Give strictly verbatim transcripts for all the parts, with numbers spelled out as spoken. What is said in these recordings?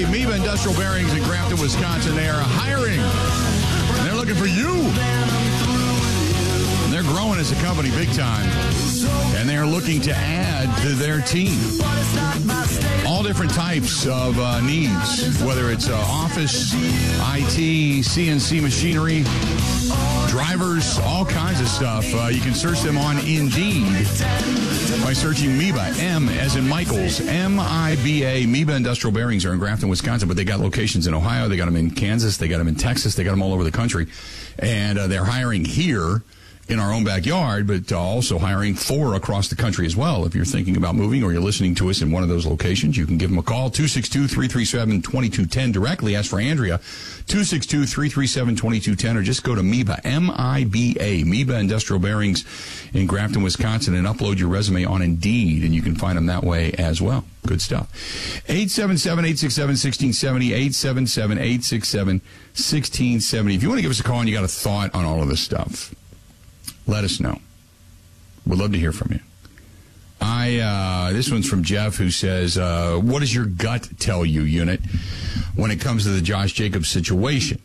Meba Industrial Bearings in Grafton, Wisconsin. They are hiring. They're looking for you. They're growing as a company big time. And they're looking to add to their team. All different types of uh, needs, whether it's uh, office, I T, C N C machinery, drivers, all kinds of stuff. Uh, you can search them on Indeed by searching Meba, M as in Michaels, M I B A. Meba Industrial Bearings are in Grafton, Wisconsin, but they got locations in Ohio. They got them in Kansas. They got them in Texas. They got them all over the country. And uh, they're hiring here in our own backyard, but uh, also hiring for across the country as well. If you're thinking about moving or you're listening to us in one of those locations, you can give them a call, two six two, three three seven, two two one zero directly. Ask for Andrea, two six two, three three seven, two two one zero, or just go to Meba, M I B A, Meba Industrial Bearings in Grafton, Wisconsin, and upload your resume on Indeed, and you can find them that way as well. Good stuff. eight seven seven, eight six seven, one six seven zero, eight seven seven, eight six seven, one six seven zero. If you want to give us a call and you got a thought on all of this stuff, let us know. We'd love to hear from you. I uh, this one's from Jeff, who says, uh, what does your gut tell you, unit, when it comes to the Josh Jacobs situation?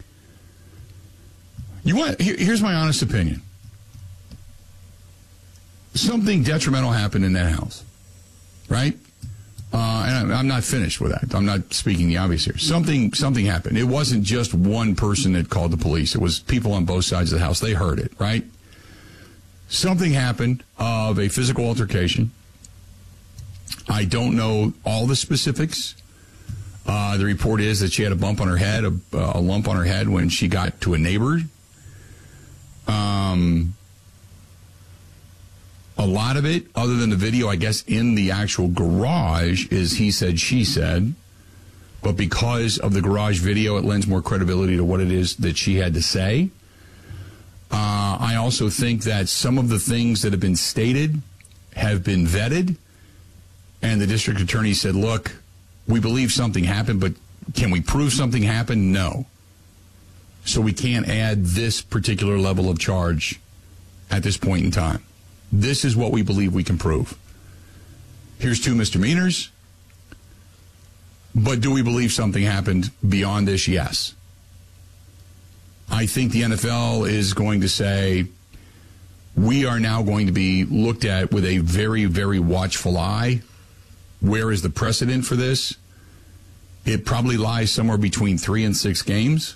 You want? Here, here's my honest opinion. Something detrimental happened in that house, right? Uh, and I'm, I'm not finished with that. I'm not speaking the obvious here. Something something happened. It wasn't just one person that called the police. It was people on both sides of the house. They heard it, right? Something happened of a physical altercation. I don't know all the specifics. Uh, the report is that she had a bump on her head, a, a lump on her head when she got to a neighbor. Um, a lot of it, other than the video, I guess, in the actual garage is he said, she said. But because of the garage video, it lends more credibility to what it is that she had to say. Uh, I also think that some of the things that have been stated have been vetted, and the district attorney said, look, we believe something happened, but can we prove something happened? No. So we can't add this particular level of charge at this point in time. This is what we believe we can prove. Here's two misdemeanors, but do we believe something happened beyond this? Yes. I think the N F L is going to say, we are now going to be looked at with a very, very watchful eye. Where is the precedent for this? It probably lies somewhere between three and six games.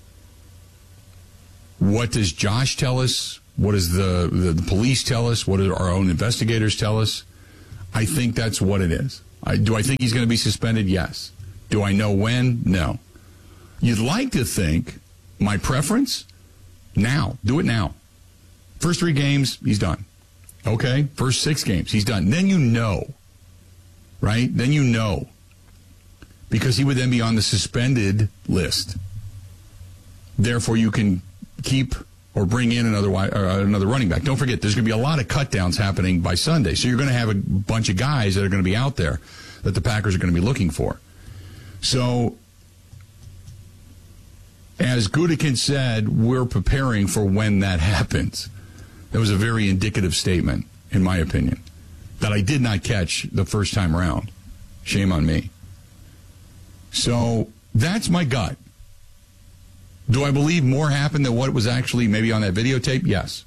What does Josh tell us? What does the, the, the police tell us? What do our own investigators tell us? I think that's what it is. I, do I think he's going to be suspended? Yes. Do I know when? No. You'd like to think, my preference, now. Do it now. First three games, he's done. Okay? First six games, he's done. Then you know. Right? Then you know. Because he would then be on the suspended list. Therefore, you can keep or bring in another uh, another running back. Don't forget, there's going to be a lot of cutdowns happening by Sunday. So you're going to have a bunch of guys that are going to be out there that the Packers are going to be looking for. So, as Gutekunst said, we're preparing for when that happens. That was a very indicative statement, in my opinion, that I did not catch the first time around. Shame on me. So that's my gut. Do I believe more happened than what was actually maybe on that videotape? Yes.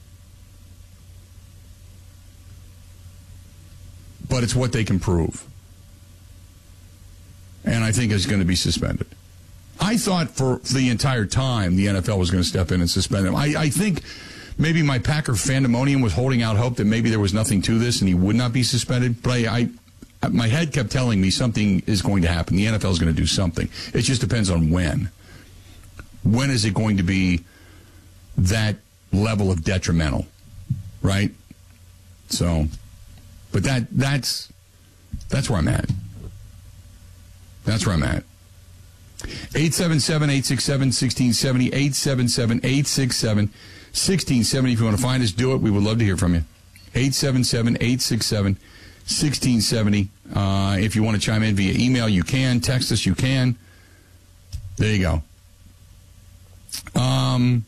But it's what they can prove. And I think it's going to be suspended. I thought for the entire time the N F L was going to step in and suspend him. I, I think maybe my Packer fandemonium was holding out hope that maybe there was nothing to this and he would not be suspended. But I, I, my head kept telling me something is going to happen. The N F L is going to do something. It just depends on when. When is it going to be that level of detrimental, right? So, but that that's that's where I'm at. That's where I'm at. eight seven seven, eight six seven, one six seven zero, eight seven seven, eight six seven, one six seven zero. If you want to find us, do it. We would love to hear from you. eight seven seven, eight six seven, one six seven zero. Uh, if you want to chime in via email, you can. Text us, you can. There you go. Um,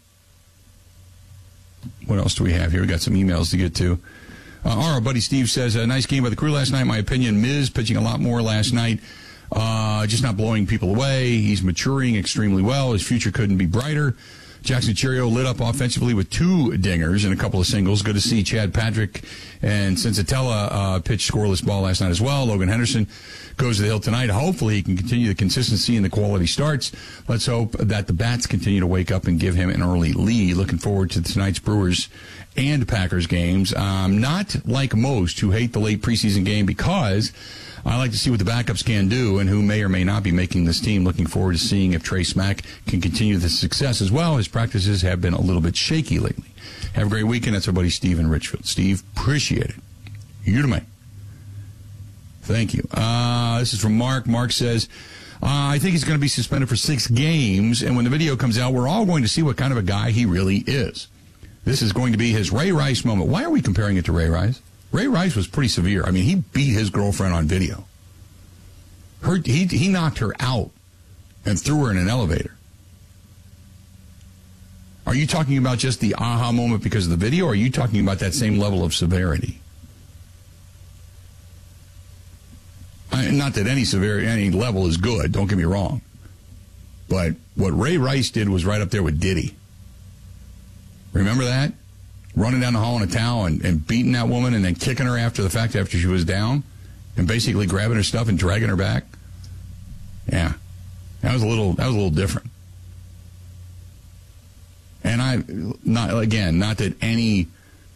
what else do we have here? We got some emails to get to. Uh, our buddy Steve says, a nice game by the Crew last night. My opinion, Miz pitching a lot more last night. uh, just not blowing people away. He's maturing extremely well. His future couldn't be brighter. Jackson Chourio lit up offensively with two dingers and a couple of singles. Good to see Chad Patrick and Sensatella uh, pitch scoreless ball last night as well. Logan Henderson goes to the hill tonight. Hopefully he can continue the consistency and the quality starts. Let's hope that the bats continue to wake up and give him an early lead. Looking forward to tonight's Brewers and Packers games. Um, not like most who hate the late preseason game, because I like to see what the backups can do and who may or may not be making this team. Looking forward to seeing if Trey Smack can continue the success as well. His practices have been a little bit shaky lately. Have a great weekend. That's our buddy Steve in Richfield. Steve, appreciate it. You to me. Thank you. Uh, this is from Mark. Mark says, uh, I think he's going to be suspended for six games, and when the video comes out, we're all going to see what kind of a guy he really is. This is going to be his Ray Rice moment. Why are we comparing it to Ray Rice? Ray Rice was pretty severe. I mean, he beat his girlfriend on video. Her, he, he knocked her out and threw her in an elevator. Are you talking about just the aha moment because of the video, or are you talking about that same level of severity? I, not that any severity, any level is good, don't get me wrong. But what Ray Rice did was right up there with Diddy. Remember that? Running down the hall in a towel and, and beating that woman and then kicking her after the fact, after she was down, and basically grabbing her stuff and dragging her back. Yeah, that was a little. That was a little different. And I, not again, not that any.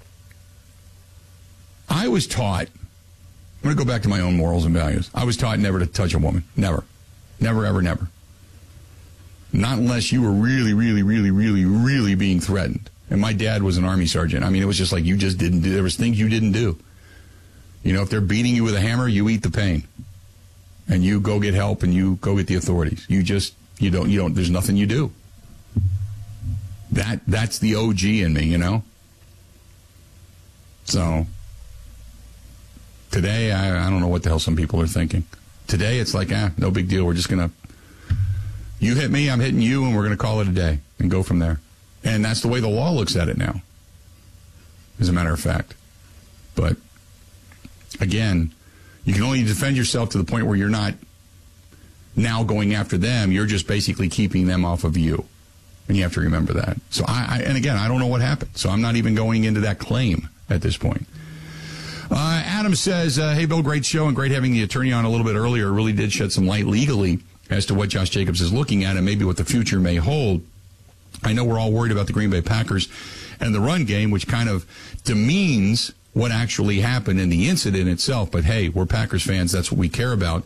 I was taught. I'm going to go back to my own morals and values. I was taught never to touch a woman. Never, never, ever, never. Not unless you were really, really, really, really, really being threatened. And my dad was an Army sergeant. I mean, it was just like you just didn't do. There was things you didn't do. You know, if they're beating you with a hammer, you eat the pain. And you go get help and you go get the authorities. You just, you don't, you don't, there's nothing you do. That, that's the O G in me, you know? So, today, I, I don't know what the hell some people are thinking. Today, it's like, ah, no big deal. We're just going to, you hit me, I'm hitting you, and we're going to call it a day and go from there. And that's the way the law looks at it now, as a matter of fact. But, again, you can only defend yourself to the point where you're not now going after them. You're just basically keeping them off of you. And you have to remember that. So, I, I and again, I don't know what happened. So I'm not even going into that claim at this point. Uh, Adam says, uh, hey, Bill, great show and great having the attorney on a little bit earlier. It really did shed some light legally as to what Josh Jacobs is looking at and maybe what the future may hold. I know we're all worried about the Green Bay Packers and the run game, which kind of demeans what actually happened in the incident itself. But, hey, we're Packers fans. That's what we care about.